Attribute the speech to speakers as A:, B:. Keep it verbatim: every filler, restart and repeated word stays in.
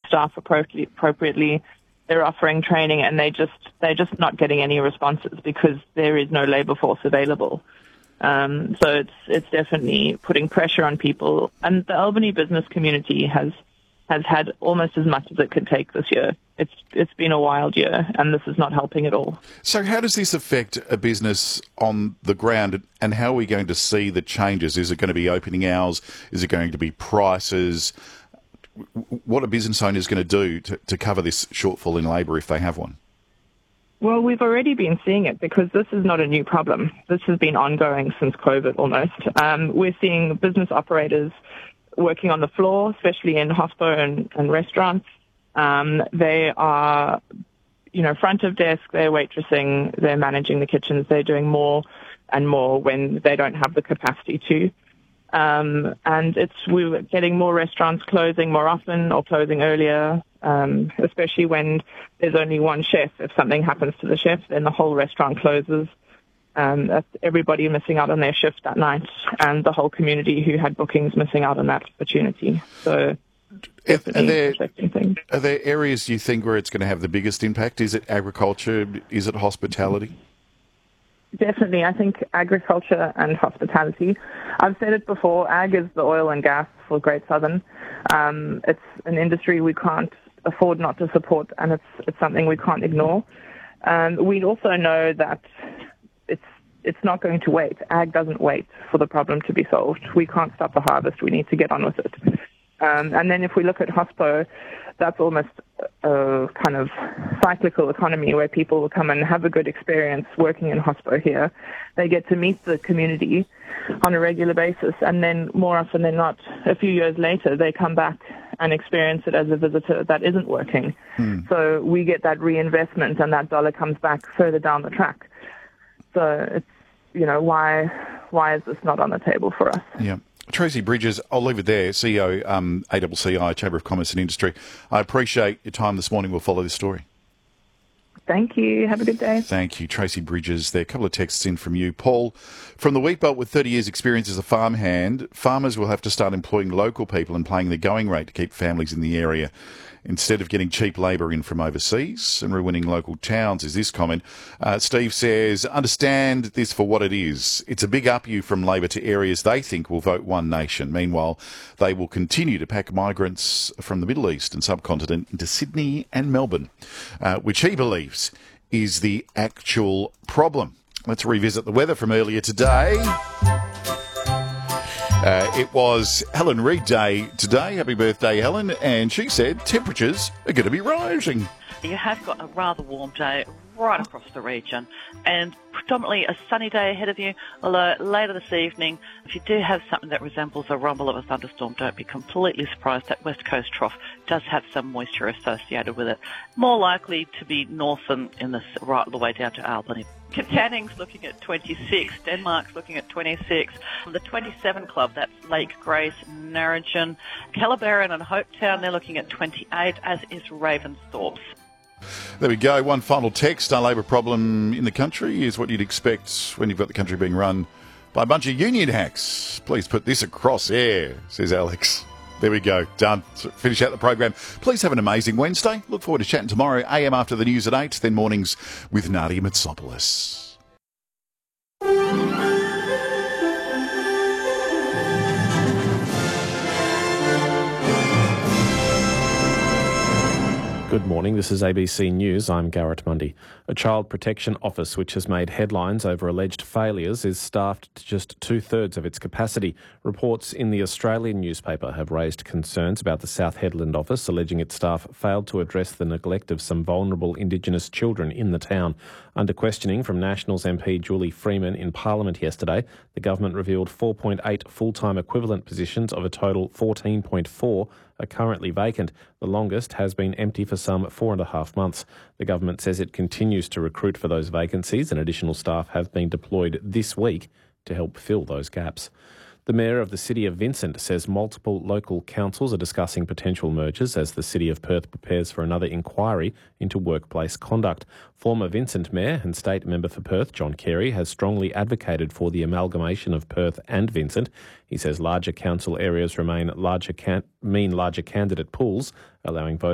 A: staff appropriately. appropriately. They're offering training, and they just they're just not getting any responses because there is no labour force available. Um, so it's it's definitely putting pressure on people, and the Albany business community has has had almost as much as it could take this year. It's it's been a wild year, and this is not helping at all.
B: So how does this affect a business on the ground, and how are we going to see the changes? Is it going to be opening hours? Is it going to be prices? What are business owners going to do to, to cover this shortfall in labour if they have one?
A: Well, we've already been seeing it because this is not a new problem. This has been ongoing since COVID almost. Um, we're seeing business operators working on the floor, especially in hospo and, and restaurants. Um, they are, you know, front of desk, they're waitressing, they're managing the kitchens, they're doing more and more when they don't have the capacity to. Um, and it's we're getting more restaurants closing more often or closing earlier, um, especially when there's only one chef. If something happens to the chef, then the whole restaurant closes. Um, that's everybody missing out on their shift that night, and the whole community who had bookings missing out on that opportunity. So,
B: are there,
A: things.
B: are there areas you think where it's going to have the biggest impact? Is it agriculture? Is it hospitality?
A: Definitely. I think agriculture and hospitality. I've said it before, ag is the oil and gas for Great Southern. Um, it's an industry we can't afford not to support, and it's it's something we can't ignore. Um, we also know that it's it's not going to wait. Ag doesn't wait for the problem to be solved. We can't stop the harvest. We need to get on with it. Um, and then if we look at hospo, that's almost a kind of cyclical economy where people will come and have a good experience working in hospo here. They get to meet the community on a regular basis, and then more often than not, a few years later, they come back and experience it as a visitor that isn't working. Hmm. So we get that reinvestment, and that dollar comes back further down the track. So it's, you know, why why is this not on the table for us?
B: Yeah. Tracy Bridges, I'll leave it there, C E O, um, A C C I, Chamber of Commerce and Industry. I appreciate your time this morning. We'll follow this story.
A: Thank you. Have a good day.
B: Thank you. Tracy Bridges there. A couple of texts in from you. Paul, from the Wheatbelt with thirty years experience as a farmhand, farmers will have to start employing local people and paying the going rate to keep families in the area instead of getting cheap labour in from overseas and ruining local towns, is this comment. Uh, Steve says, understand this for what it is. It's a big up you from Labor to areas they think will vote One Nation. Meanwhile, they will continue to pack migrants from the Middle East and subcontinent into Sydney and Melbourne, uh, which he believes is the actual problem. Let's revisit the weather from earlier today. Uh, it was Helen Reid Day today. Happy birthday, Helen. And she said temperatures are going to be rising.
C: You have got a rather warm day right across the region, and predominantly a sunny day ahead of you, although later this evening, if you do have something that resembles a rumble of a thunderstorm, don't be completely surprised. That west coast trough does have some moisture associated with it. More likely to be northern in this right all the way down to Albany. Katanning's looking at twenty-six, Denmark's looking at twenty-six. The twenty-seven club, that's Lake Grace, Narrogin, Calabarin and Hopetown, they're looking at twenty-eight, as is Ravensthorpe.
B: There we go. One final text. Our labour problem in the country is what you'd expect when you've got the country being run by a bunch of union hacks. Please put this across air, says Alex. There we go. Done. So finish out the program. Please have an amazing Wednesday. Look forward to chatting tomorrow, A M after the news at eight, then mornings with Nadia Mitsopoulos.
D: Good morning, this is A B C News. I'm Garrett Mundy. A child protection office which has made headlines over alleged failures is staffed to just two-thirds of its capacity. Reports in the Australian newspaper have raised concerns about the South Hedland office, alleging its staff failed to address the neglect of some vulnerable Indigenous children in the town. Under questioning from Nationals M P Julie Freeman in Parliament yesterday, the government revealed four point eight full-time equivalent positions of a total fourteen point four are currently vacant. The longest has been empty for some four and a half months. The government says it continues to recruit for those vacancies, and additional staff have been deployed this week to help fill those gaps. The Mayor of the City of Vincent says multiple local councils are discussing potential mergers as the City of Perth prepares for another inquiry into workplace conduct. Former Vincent Mayor and State Member for Perth, John Carey, has strongly advocated for the amalgamation of Perth and Vincent. He says larger council areas remain larger can- mean larger candidate pools, allowing voters